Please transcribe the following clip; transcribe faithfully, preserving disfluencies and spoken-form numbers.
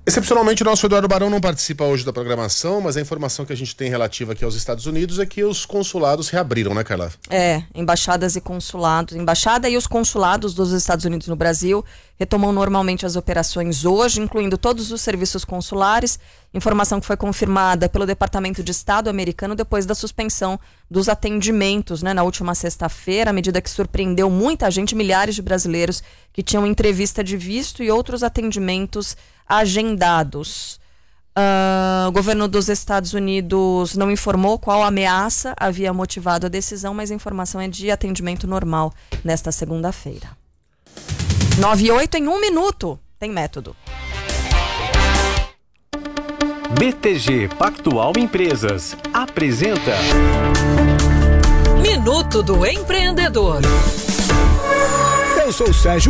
Excepcionalmente, o nosso Eduardo Barão não participa hoje da programação, mas a informação que a gente tem relativa aqui aos Estados Unidos é que os consulados reabriram, né, Carla? É, embaixadas e consulados. Embaixada e os consulados dos Estados Unidos no Brasil retomam normalmente as operações hoje, incluindo todos os serviços consulares. Informação que foi confirmada pelo Departamento de Estado americano depois da suspensão dos atendimentos, né, na última sexta-feira, a medida que surpreendeu muita gente, milhares de brasileiros que tinham entrevista de visto e outros atendimentos agendados. Uh, o governo dos Estados Unidos não informou qual ameaça havia motivado a decisão, mas a informação é de atendimento normal nesta segunda-feira. nove e oito em um minuto. Tem método. B T G Pactual Empresas apresenta Minuto do Empreendedor. Eu sou o Sérgio